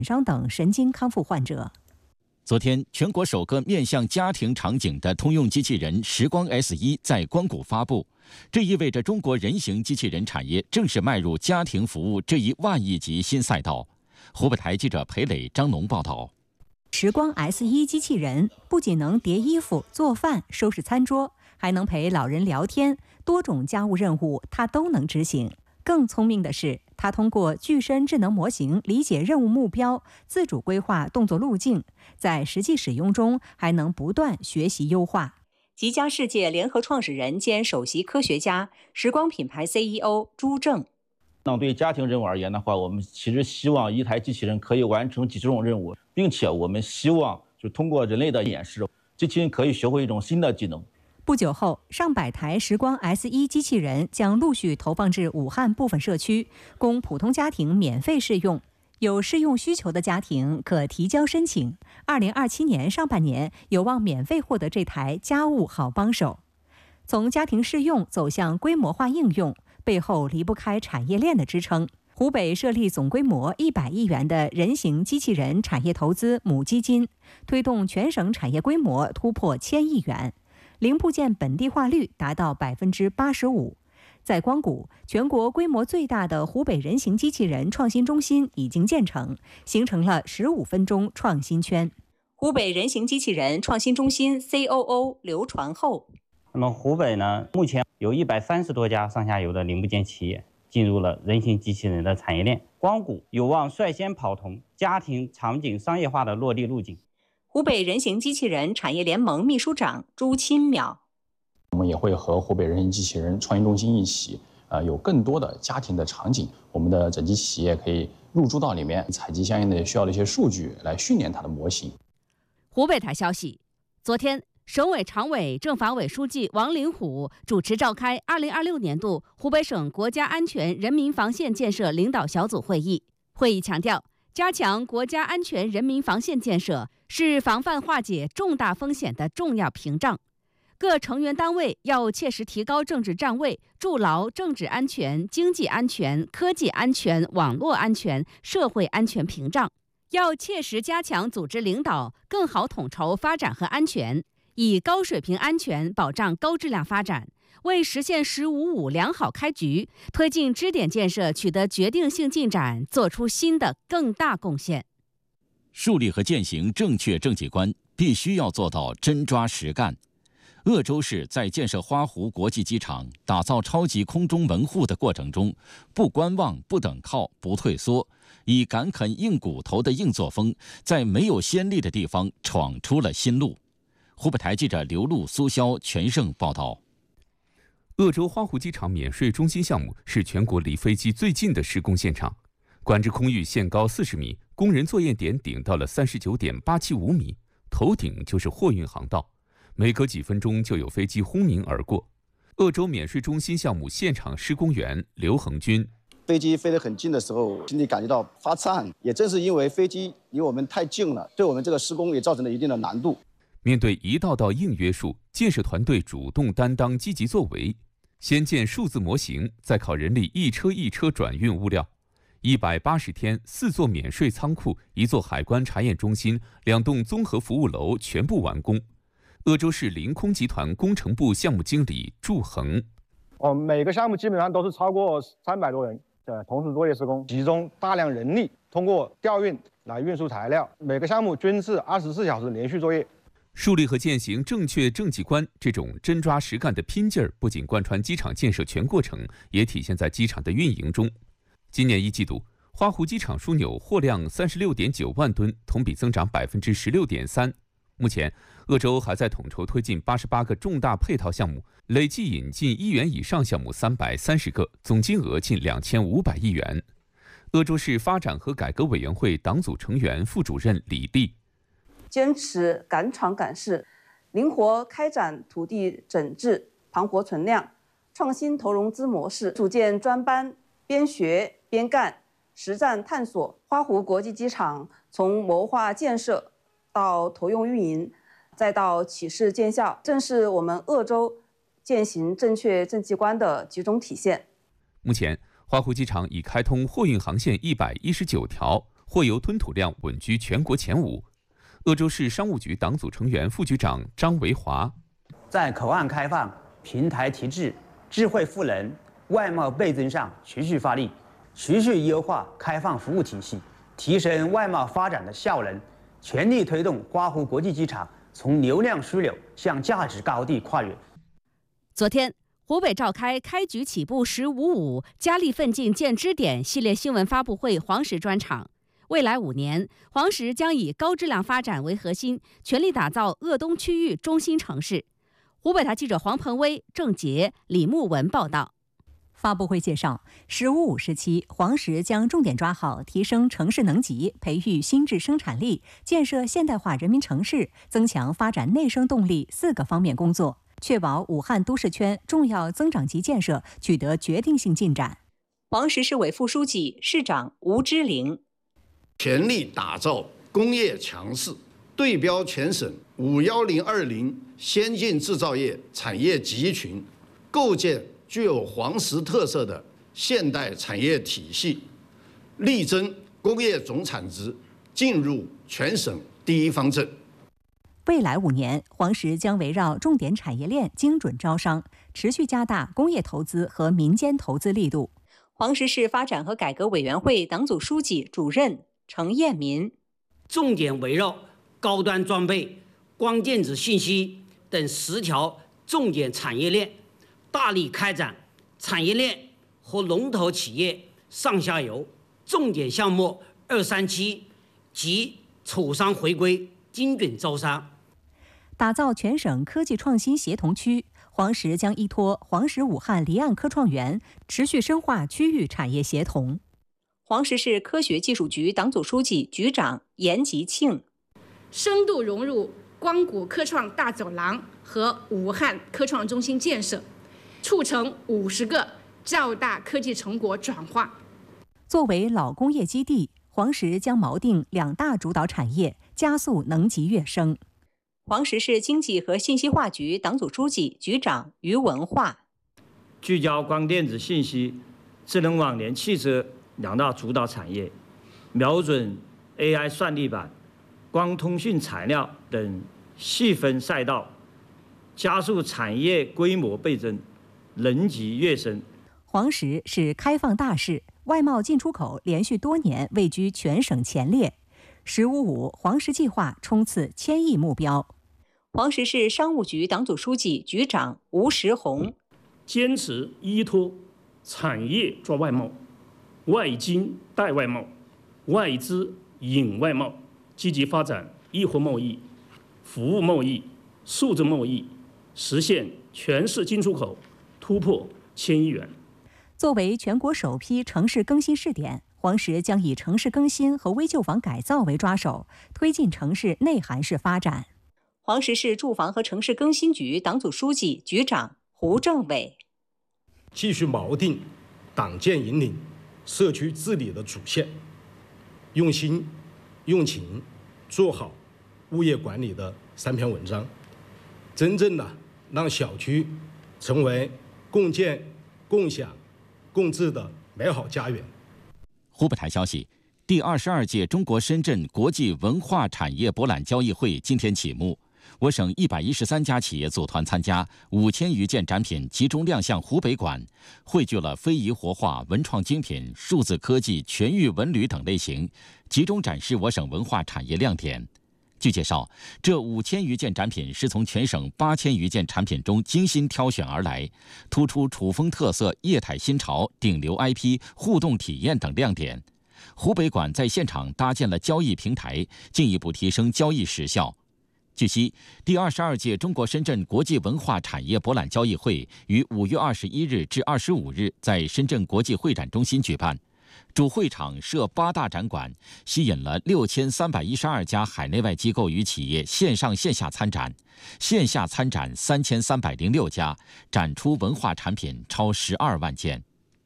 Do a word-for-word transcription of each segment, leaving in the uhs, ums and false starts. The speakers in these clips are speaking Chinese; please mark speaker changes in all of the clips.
Speaker 1: 伤等神经康复患者。
Speaker 2: 昨天，全国首个面向家庭场景的通用机器人时光 S 一在光谷发布，这意味着中国人形机器人产业正式迈入家庭服务这一万亿级新赛道。湖北台记者裴磊、张农报道。
Speaker 1: 时光 S 一机器人不仅能叠衣服、做饭、收拾餐桌，还能陪老人聊天，多种家务任务它都能执行。更聪明的是，它通过具身智能模型理解任务目标，自主规划动作路径，在实际使用中还能不断学习优化。极佳世界联合创始人兼首席科学家、时光品牌 C E O 朱正。
Speaker 3: 那对于家庭任务而言的话，我们其实希望一台机器人可以完成几十种任务，并且我们希望就通过人类的演示，机器人可以学会一种新的技能。
Speaker 1: 不久后，上百台时光 S 一机器人将陆续投放至武汉部分社区，供普通家庭免费试用。有试用需求的家庭可提交申请。二零二七年上半年有望免费获得这台家务好帮手。从家庭试用走向规模化应用，背后离不开产业链的支撑。湖北设立总规模一百亿元的人形机器人产业投资母基金，推动全省产业规模突破千亿元。零部件本地化率达到百分之八十五。在光谷，全国规模最大的湖北人形机器人创新中心已经建成，形成了十五分钟创新圈。湖北人形机器人创新中心 C O O 刘传厚。
Speaker 4: 那么湖北呢，目前有一百三十多家上下游的零部件企业进入了人形机器人的产业链，光谷有望率先跑通家庭场景商业化的落地路径。
Speaker 1: 湖北人形机器人产业联盟秘书长朱钦淼，
Speaker 5: 我们也会和湖北人形机器人创新中心一起，呃，有更多的家庭的场景，我们的整机企业可以入驻到里面，采集相应的需要的一些数据，来训练它的模型。
Speaker 6: 湖北台消息，昨天，省委常委、政法委书记王林虎主持召开二零二六年度湖北省国家安全人民防线建设领导小组会议。会议强调，加强国家安全人民防线建设是防范化解重大风险的重要屏障。各成员单位要切实提高政治站位，筑牢政治安全、经济安全、科技安全、网络安全、社会安全屏障。要切实加强组织领导，更好统筹发展和安全，以高水平安全保障高质量发展，为实现“十五五”良好开局、推进支点建设取得决定性进展做出新的更大贡献。
Speaker 2: 树立和践行正确政绩观，必须要做到真抓实干。鄂州市在建设花湖国际机场、打造超级空中门户的过程中，不观望、不等靠、不退缩，以敢啃硬骨头的硬作风，在没有先例的地方闯出了新路。湖北台记者刘璐、苏潇、全胜报道。
Speaker 7: 鄂州花湖机场免税中心项目是全国离飞机最近的施工现场，管制空域限高四十米，工人作业点顶到了三十九点八七五米，头顶就是货运航道，每隔几分钟就有飞机轰鸣而过。鄂州免税中心项目现场施工员刘恒军，
Speaker 8: 飞机飞得很近的时候，心里感觉到发颤，也正是因为飞机离我们太近了，对我们这个施工也造成了一定的难度。
Speaker 7: 面对一道道硬约束，建设团队主动担当、积极作为，先建数字模型，再靠人力一车一车转运物料。一百八十天，四座免税仓库、一座海关查验中心、两栋综合服务楼全部完工。鄂州市临空集团工程部项目经理祝恒，
Speaker 9: 哦，每个项目基本上都是超过三百多人的同时作业施工，集中大量人力，通过调运来运输材料。每个项目均是二十四小时连续作业。
Speaker 7: 树立和践行正确政绩观，这种真抓实干的拼劲儿，不仅贯穿机场建设全过程，也体现在机场的运营中。今年一季度，花湖机场枢纽货量三十六点九万吨，同比增长百分之十六点三。目前，鄂州还在统筹推进八十八个重大配套项目，累计引进一元以上项目三百三十个，总金额近两千五百亿元。鄂州市发展和改革委员会党组成员、副主任李丽。
Speaker 10: 坚持赶场赶市，灵活开展土地整治、盘活存量、创新投融资模式，组建专班，边学边干，实战探索。花湖国际机场从谋划建设到投用运营，再到起势见效，正是我们鄂州践行正确政绩观的集中体现。
Speaker 7: 目前，花湖机场已开通货运航线一百一十九条。 货油吞吐量稳居全国前五。鄂州市商务局党组成员、副局长张维华，
Speaker 11: 在口岸开放、平台提质、智慧赋能、外贸倍增上持续发力，持续优化开放服务体系，提升外贸发展的效能，全力推动花湖国际机场从流量枢纽向价值高地跨越。
Speaker 6: 昨天，湖北召开开局起步“十五五”加力奋进建支点系列新闻发布会黄石专场。未来五年，黄石将以高质量发展为核心，全力打造鄂东区域中心城市。湖北台记者黄鹏威、郑杰、李木文报道。
Speaker 1: 发布会介绍，“十五五”时期，黄石将重点抓好提升城市能级、培育新质生产力、建设现代化人民城市、增强发展内生动力四个方面工作，确保武汉都市圈重要增长级建设取得决定性进展。黄石市委副书记、市长吴之玲。
Speaker 12: 全力打造工业强市，对标全省五一零二零先进制造业产业集群，构建具有黄石特色的现代产业体系，力争工业总产值进入全省第一方阵。
Speaker 1: 未来五年，黄石将围绕重点产业链精准招商，持续加大工业投资和民间投资力度。黄石市发展和改革委员会党组书记、主任程彦民，
Speaker 13: 重点围绕高端装备、光电子信息等十条重点产业链，大力开展产业链和龙头企业上下游重点项目二三期及楚商回归精准招商，
Speaker 1: 打造全省科技创新协同区。黄石将依托黄石武汉离岸科创园，持续深化区域产业协同。黄石市科学技术局党组书记、局长严吉庆，
Speaker 14: 深度融入光谷科创大走廊和武汉科创中心建设，促成五十个较大科技成果转化。
Speaker 1: 作为老工业基地，黄石将锚定两大主导产业，加速能级跃升。黄石市经济和信息化局党组书记、局长于文化，
Speaker 15: 聚焦光电子信息、智能网联汽车两大主导产业，瞄准 A I 算力板、光通讯材料等细分赛道，加速产业规模倍增，能级跃升。
Speaker 1: 黄石是开放大市，外贸进出口连续多年位居全省前列。十五五黄石计划冲刺千亿目标。黄石市商务局党组书记、局长吴石红，
Speaker 16: 坚持依托产业抓外贸、外经带外贸、外资引外贸，积极发展易货贸易、服务贸易、数字贸易，实现全市进出口突破千亿元。
Speaker 1: 作为全国首批城市更新试点，黄石将以城市更新和危旧房改造为抓手，推进城市内涵式发展。黄石市住房和城市更新局党组书记、局长胡政伟，
Speaker 17: 继续锚定党建引领、社区治理的主线，用心用情做好物业管理的三篇文章，真正的让小区成为共建、共享、共治的美好家园。
Speaker 2: 湖北台消息，第二十二届中国深圳国际文化产业博览交易会今天启幕。我省一百一十三家企业组团参加，五千余件展品集中亮相湖北馆，汇聚了非遗活化、文创精品、数字科技、全域文旅等类型，集中展示我省文化产业亮点。据介绍，这五千余件展品是从全省八千余件产品中精心挑选而来，突出楚风特色、业态新潮、顶流 I P、互动体验等亮点。湖北馆在现场搭建了交易平台，进一步提升交易时效。据悉，第二十二届中国深圳国际文化产业博览交易会于五月二十一日至二十五日在深圳国际会展中心举办。主会场设八大展馆，吸引了六千三百一十二家海内外机构与企业线上线下参展，线下参展三千三百零六家，展出文化产品超十二万件。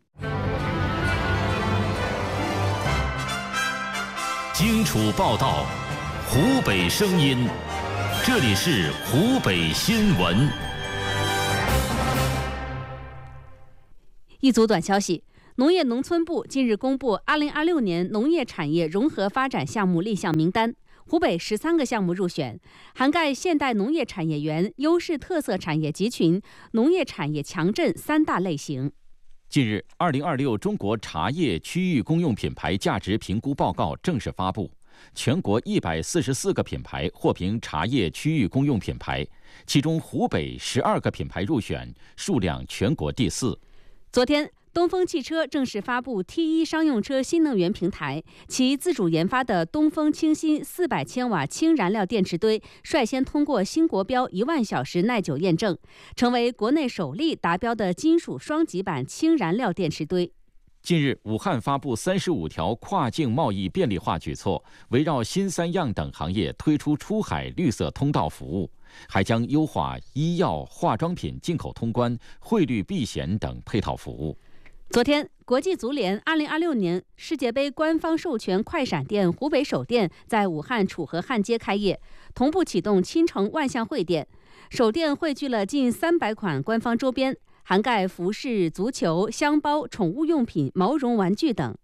Speaker 18: 荆楚报道，湖北声音，这里是湖北新闻。
Speaker 6: 一组短消息。 农业农村部近日公布二零二六年农业产业融合发展项目立项名单，湖北十三个项目入选，涵盖现代农业产业园、优势特色产业集群、农业产业强镇三大类型。
Speaker 2: 近日，二零二六中国茶叶区域公用品牌价值评估报告正式发布，全国一百四十四个品牌获评茶叶区域公用品牌，其中湖北十二个品牌入选，数量全国第四。
Speaker 6: 昨天，东风汽车正式发布 T 一 商用车新能源平台，其自主研发的东风清新四百千瓦氢燃料电池堆率先通过新国标一万小时耐久验证，成为国内首例达标的金属双极版氢燃料电池堆。
Speaker 2: 近日，武汉发布三十五条跨境贸易便利化举措，围绕新三样等行业推出出海绿色通道服务，还将优化医药、化妆品进口通关、汇率避险等配套服务。
Speaker 6: 昨天，国际足联二零二六年世界杯官方授权快闪店湖北首店在武汉楚河汉街开业，同步启动青城万象汇店。首店汇聚了近三百款官方周边，涵盖服饰、足球、箱包、宠物用品、毛绒玩具等。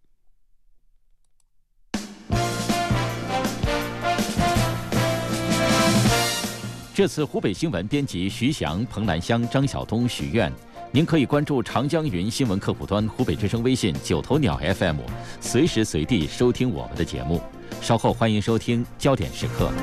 Speaker 2: 这次湖北新闻编辑徐翔、彭兰香、张晓东、许愿。您可以关注长江云新闻客户端、湖北之声微信、九头鸟 F M， 随时随地收听我们的节目。稍后欢迎收听焦点时刻。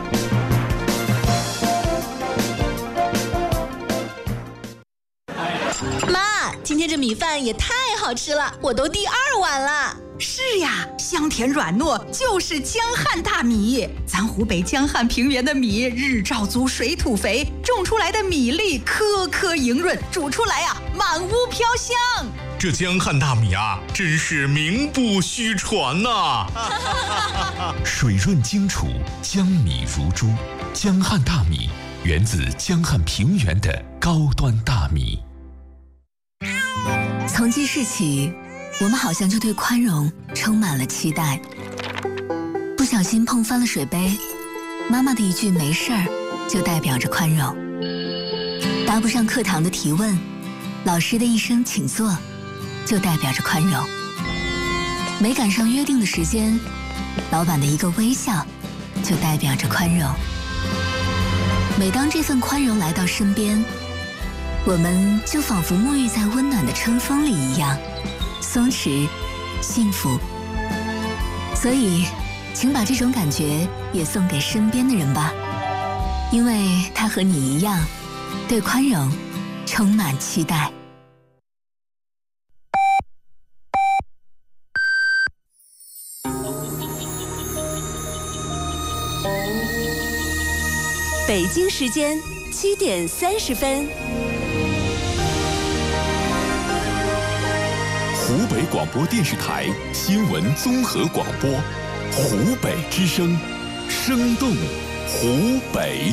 Speaker 19: 妈，今天这米饭也太好吃了，我都第二碗了。
Speaker 20: 是呀，香甜软糯，就是江汉大米。咱湖北江汉平原的米，日照足，水土肥，种出来的米粒颗颗莹润，煮出来啊，满屋飘香。
Speaker 21: 这江汉大米啊，真是名不虚传呐、
Speaker 22: 啊！水润精储，江米如珠。江汉大米源自江汉平原的高端大米。
Speaker 23: 从记事起，我们好像就对宽容充满了期待。不小心碰翻了水杯，妈妈的一句没事儿就代表着宽容。搭不上课堂的提问，老师的一声请坐就代表着宽容。没赶上约定的时间，老板的一个微笑就代表着宽容。每当这份宽容来到身边，我们就仿佛沐浴在温暖的春风里一样，松弛、幸福。所以，请把这种感觉也送给身边的人吧，因为他和你一样，对宽容充满期待。
Speaker 19: 北京时间七点三十分。
Speaker 22: 湖北广播电视台新闻综合广播，湖北之声，生动湖北。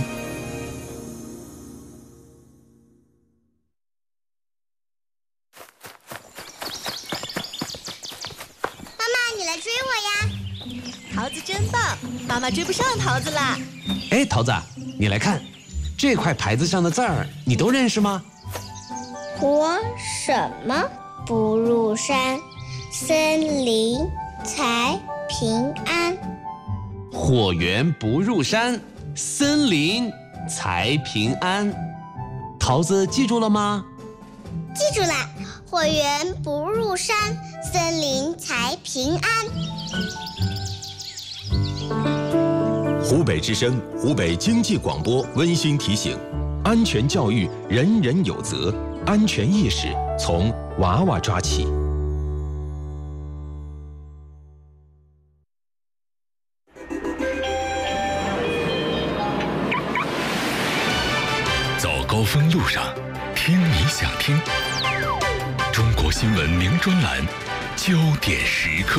Speaker 24: 妈妈，你来追我呀！
Speaker 19: 桃子真棒，妈妈追不上桃子啦。
Speaker 25: 哎，桃子，你来看，这块牌子上的字儿，你都认识吗？
Speaker 24: 我什么不入山，森林才平安。
Speaker 25: 火源不入山，森林才平安。桃子记住了吗？
Speaker 24: 记住了，火源不入山，森林才平安。
Speaker 26: 湖北之声、湖北经济广播温馨提醒：安全教育人人有责，安全意识从娃娃抓起。
Speaker 22: 走高峰路上，听你想听。中国新闻名专栏，焦点时刻。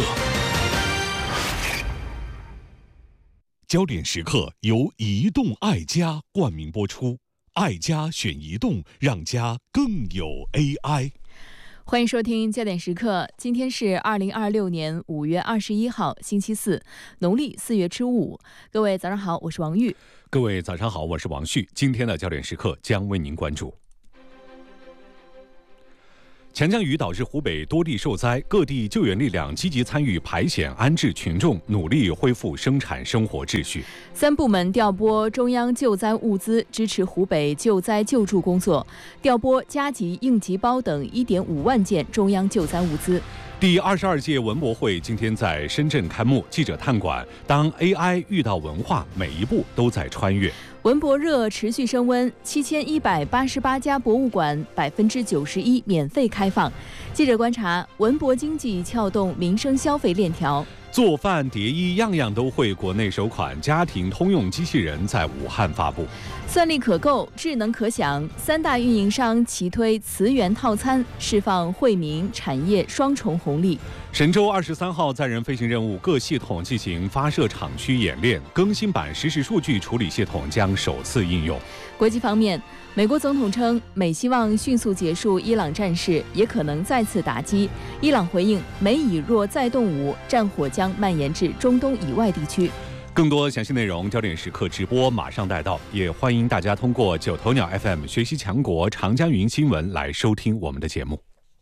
Speaker 22: 焦点时刻由移动爱家冠名播出，爱家选移动，让家更有 A I。
Speaker 27: 欢迎收听焦点时刻，今天是二零二六年五月二十一号，星期四，农历四月初五。各位早上好，我是王玉。
Speaker 28: 各位早上好，我是王旭。今天的焦点时刻将为您关注。
Speaker 22: 强降雨导致湖北多地受灾，各地救援力量积极参与排险安置群众，努力恢复生产生活秩序。
Speaker 27: 三部门调拨中央救灾物资，支持湖北救灾救助工作，调拨加急应急包等一点五万件中央救灾物资。
Speaker 22: 第二十二届文博会今天在深圳开幕，记者探馆，当 A I 遇到文化，每一步都在穿越。
Speaker 27: 文博热持续升温，七千一百八十八家博物馆百分之九十一免费开放。记者观察，文博经济撬动民生消费链条。
Speaker 22: 做饭、叠衣，样样都会。国内首款家庭通用机器人在武汉发布。
Speaker 27: 算力可购，智能可享，三大运营商齐推磁源套餐，释放惠民产业双重红利。
Speaker 22: 神舟二十三号载人飞行任务各系统进行发射场区演练，更新版实时数据处理系统将首次应用。
Speaker 27: 国际方面，美国总统称，美希望迅速结束伊朗战事，也可能再次打击。伊朗回应，美以若再动武，战火将蔓延至中东以外地区。
Speaker 22: 更多详细内容，焦点时刻直播马上带到，也欢迎大家通过九头鸟 F M 学习强国长江云新闻来收听我们的节目。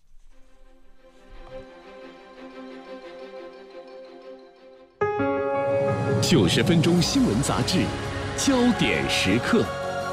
Speaker 26: 九十分钟新闻杂志，焦点时刻。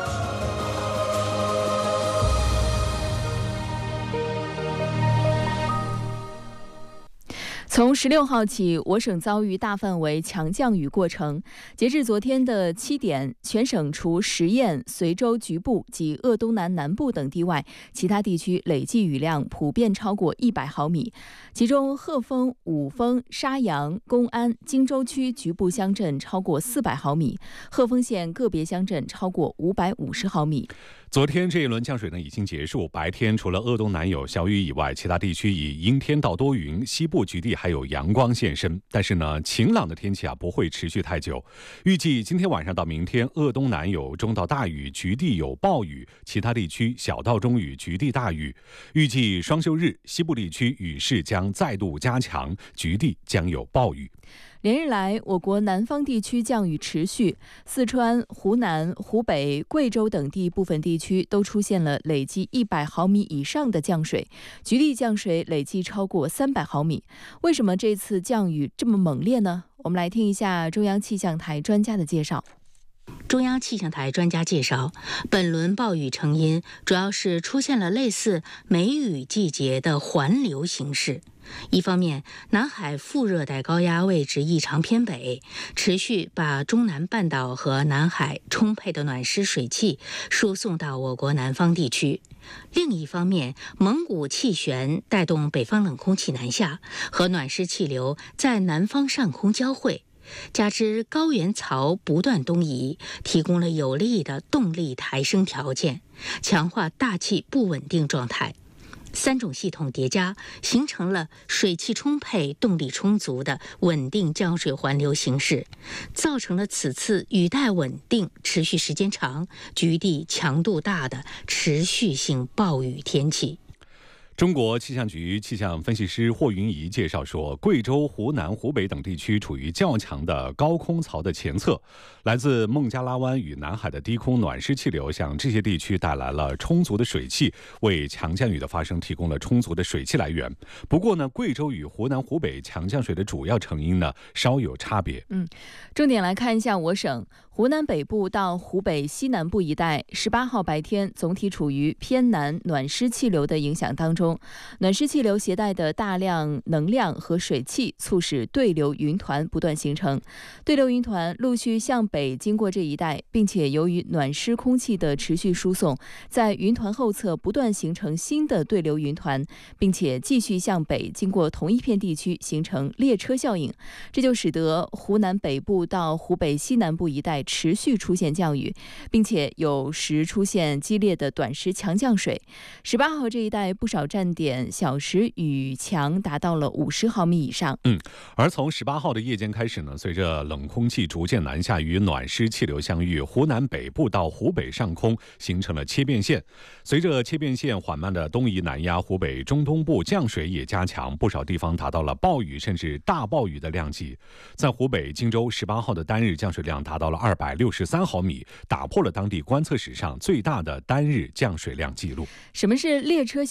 Speaker 27: 从十六号起，我省遭遇大范围强降雨过程。截至昨天的七点，全省除十堰、随州局部及鄂东南南部等地外，其他地区累计雨量普遍超过一百毫米。其中，鹤峰、五峰、沙洋、公安、荆州区局部乡镇超过四百毫米，鹤峰县个别乡镇超过五百五十毫米。
Speaker 22: 昨天这一轮降水呢已经结束，白天除了鄂东南有小雨以外，其他地区以阴天到多云，西部局地还有阳光现身。但是呢，晴朗的天气啊不会持续太久。预计今天晚上到明天，鄂东南有中到大雨，局地有暴雨，其他地区小到中雨，局地大雨。预计双休日，西部地区雨势将再度加强，局地将有暴雨。
Speaker 27: 连日来，我国南方地区降雨持续，四川、湖南、湖北、贵州等地部分地区都出现了累计一百毫米以上的降水，局地降水累计超过三百毫米。为什么这次降雨这么猛烈呢？我们来听一下中央气象台专家的介绍。
Speaker 3: 中央气象台专家介绍，本轮暴雨成因主要是出现了类似梅雨季节的环流形势。一方面，南海副热带高压位置异常偏北，持续把中南半岛和南海充沛的暖湿水汽输送到我国南方地区；另一方面，蒙古气旋带动北方冷空气南下，和暖湿气流在南方上空交汇，加之高原槽不断东移，提供了有利的动力抬升条件，强化大气不稳定状态。三种系统叠加，形成了水汽充沛、动力充足的稳定降水环流形势，造成了此次雨带稳定、持续时间长、局地强度大的持续性暴雨天气。
Speaker 22: 中国气象局气象分析师霍云仪介绍说，贵州、湖南、湖北等地区处于较强的高空槽的前侧，来自孟加拉湾与南海的低空暖湿气流向这些地区带来了充足的水汽，为强降雨的发生提供了充足的水汽来源。不过呢，贵州与湖南、湖北强降水的主要成因呢稍有差别。
Speaker 27: 嗯，重点来看一下我省。湖南北部到湖北西南部一带，十八号白天总体处于偏南暖湿气流的影响当中。暖湿气流携带的大量能量和水汽，促使对流云团不断形成。对流云团陆续向北经过这一带，并且由于暖湿空气的持续输送，在云团后侧不断形成新的对流云团，并且继续向北经过同一片地区，形成列车效应。这就使得湖南北部到湖北西南部一带持续出现降雨，并且有时出现激烈的短时强降水。十八号这一带不少站点小时雨强达到了五十毫米以上。
Speaker 22: 嗯，而从十八号的夜间开始呢，随着冷空气逐渐南下与暖湿气流相遇，湖南北部到湖北上空形成了切变线。随着切变线缓慢的东移南压，湖北中东部降水也加强，不少地方达到了暴雨甚至大暴雨的量级。在湖北荆州，十八号的单日降水量达到了二百六十三毫米，打破了当地观测史上最大的单日降水量记录。
Speaker 27: 什么是列车效应呢？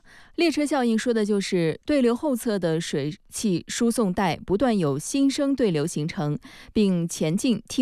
Speaker 27: 列车效应说的就是对流后侧的水汽输送带不断有新生对流形成，并前进替